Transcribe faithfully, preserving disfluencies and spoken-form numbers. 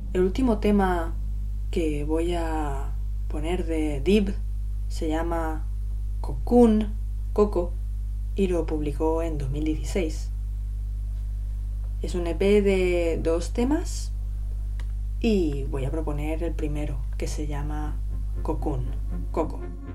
El último tema que voy a poner de Dib se llama Cocoon, Coco, y lo publicó en dos mil dieciséis. Es un E P de dos temas y voy a proponer el primero, que se llama Cocoon, Coco.